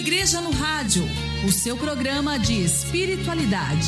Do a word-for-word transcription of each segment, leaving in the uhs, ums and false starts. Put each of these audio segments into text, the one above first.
Igreja no Rádio, o seu programa de espiritualidade.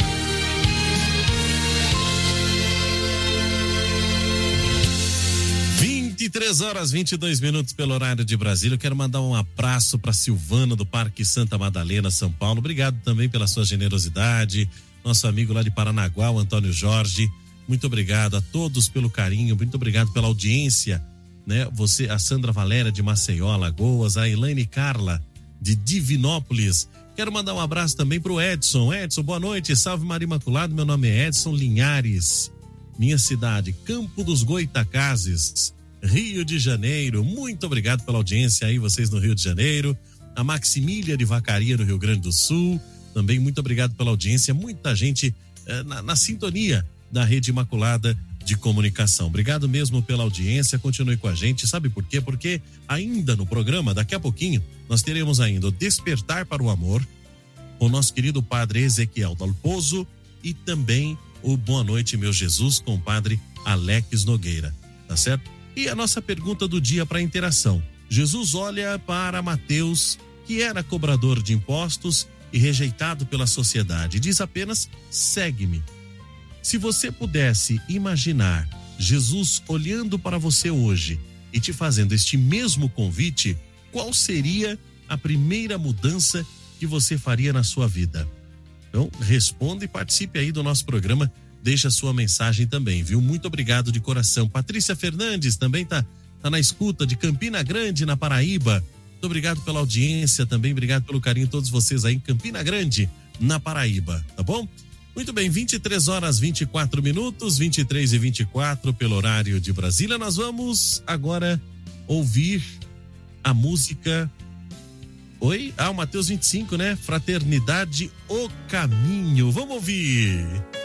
vinte e três horas, vinte e dois minutos pelo horário de Brasília. Eu quero mandar um abraço para Silvana do Parque Santa Madalena, São Paulo. Obrigado também pela sua generosidade. Nosso amigo lá de Paranaguá, o Antônio Jorge. Muito obrigado a todos pelo carinho, muito obrigado pela audiência, né? Você, a Sandra Valéria de Maceió, Alagoas, a Elaine Carla de Divinópolis. Quero mandar um abraço também pro Edson. Edson, boa noite, salve Maria Imaculada. Meu nome é Edson Linhares, minha cidade, Campo dos Goitacazes, Rio de Janeiro. Muito obrigado pela audiência aí, vocês no Rio de Janeiro. A Maximília de Vacaria, no Rio Grande do Sul, também muito obrigado pela audiência. Muita gente eh, na, na sintonia da Rede Imaculada de Comunicação. Obrigado mesmo pela audiência, continue com a gente. Sabe por quê? Porque ainda no programa, daqui a pouquinho, nós teremos ainda o Despertar para o Amor, o nosso querido padre Ezequiel Dalpozo e também o Boa Noite, Meu Jesus, com o padre Alex Nogueira, tá certo? E a nossa pergunta do dia para interação. Jesus olha para Mateus, que era cobrador de impostos e rejeitado pela sociedade, diz apenas: segue-me. Se você pudesse imaginar Jesus olhando para você hoje e te fazendo este mesmo convite, qual seria a primeira mudança que você faria na sua vida? Então, responda e participe aí do nosso programa. Deixa a sua mensagem também, viu? Muito obrigado de coração. Patrícia Fernandes também tá, tá na escuta, de Campina Grande, na Paraíba. Muito obrigado pela audiência também, obrigado pelo carinho de todos vocês aí em Campina Grande, na Paraíba, tá bom? Muito bem, vinte e três horas, vinte e quatro minutos, vinte e três e vinte e quatro pelo horário de Brasília. Nós vamos agora ouvir a música... Oi? Ah, o Mateus vinte e cinco, né? Fraternidade, o Caminho. Vamos ouvir.